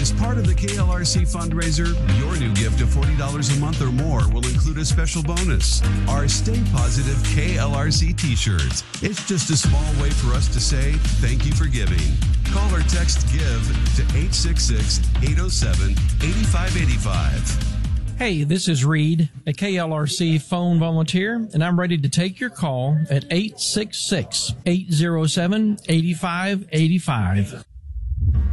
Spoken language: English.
As part of the KLRC fundraiser, your new gift of $40 a month or more will include a special bonus, our Stay Positive KLRC t-shirt. It's just a small way for us to say thank you for giving. Call or text GIVE to 866-807-8585. Hey, this is Reed, a KLRC phone volunteer, and I'm ready to take your call at 866-807-8585.